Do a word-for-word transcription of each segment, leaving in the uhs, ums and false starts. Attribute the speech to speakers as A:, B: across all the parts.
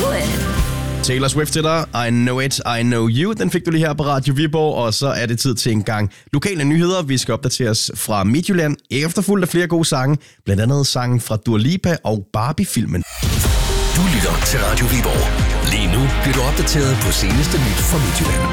A: it.
B: Taylor Swift til dig, I Know It, I Know You. Den fik du lige her på Radio Viborg, og så er det tid til en gang lokale nyheder. Vi skal opdatere os fra Midtjylland, efterfulgt af flere gode sange, blandt andet sangen fra Dua Lipa og Barbie-filmen.
C: Du lytter til Radio Viborg. Lige nu bliver du opdateret på seneste nyt fra Midtjylland.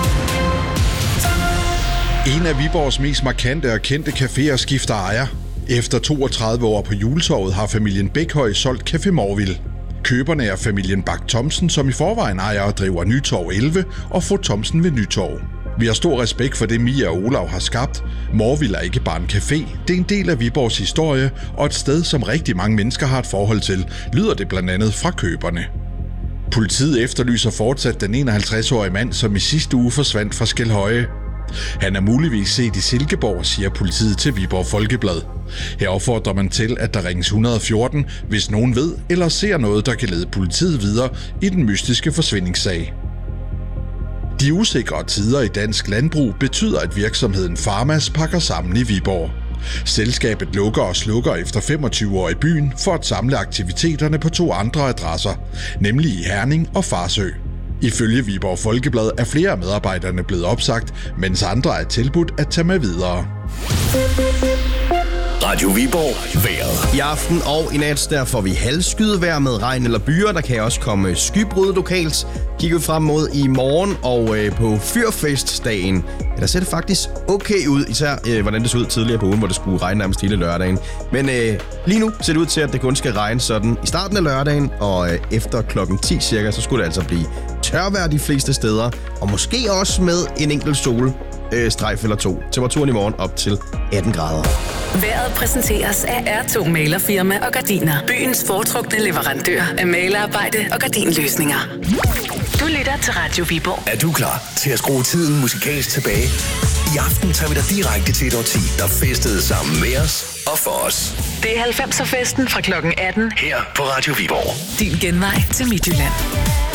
D: En af Viborgs mest markante og kendte caféer skifter ejer. Efter toogtredive år på Juletorvet har familien Bækhøj solgt Café Morville. Køberne er familien Bak Thomsen, som i forvejen ejer og driver Nytorv elleve og Fru Thomsen ved Nytorv. Vi har stor respekt for det, Mia og Olav har skabt. Morville er ikke bare en café, det er en del af Viborgs historie og et sted, som rigtig mange mennesker har et forhold til, lyder det blandt andet fra køberne. Politiet efterlyser fortsat den enoghalvtreds-årige mand, som i sidste uge forsvandt fra Skelhøje. Han er muligvis set i Silkeborg, siger politiet til Viborg Folkeblad. Her opfordrer man til, at der ringes et hundrede og fjorten, hvis nogen ved eller ser noget, der kan lede politiet videre i den mystiske forsvindingssag. De usikre tider i dansk landbrug betyder, at virksomheden Farmas pakker sammen i Viborg. Selskabet lukker og slukker efter femogtyve år i byen for at samle aktiviteterne på to andre adresser, nemlig i Herning og Farsø. Ifølge Viborg Folkeblad er flere af medarbejderne blevet opsagt, mens andre er tilbudt at tage med videre.
C: Radio Viborg vejret.
B: I aften og i nat, der får vi halvskydevejr med regn eller byer. Der kan også komme skybrud lokalt. Kigger vi frem mod i morgen, og øh, på Fyrfestdagen, ja, der ser det faktisk okay ud. Især øh, hvordan det så ud tidligere på ugen, hvor det skulle regne nærmest hele lørdagen. Men øh, lige nu ser det ud til, at det kun skal regne sådan i starten af lørdagen, og øh, efter klokken ti cirka, så skulle det altså blive tørvejr de fleste steder. Og måske også med en enkelt sol. Øh, strejf eller to. Temperaturen i morgen op til atten grader.
A: Vejret præsenteres af R to Malerfirma og Gardiner. Byens foretrukne leverandør af malerarbejde og gardinløsninger. Du lytter til Radio Viborg.
C: Er du klar til at skrue tiden musikalsk tilbage? I aften tager vi dig direkte til et årti, der festede sammen med os og for os.
A: Det er halvfemser-festen fra klokken atten
C: Her på Radio Viborg.
A: Din genvej til Midtjylland.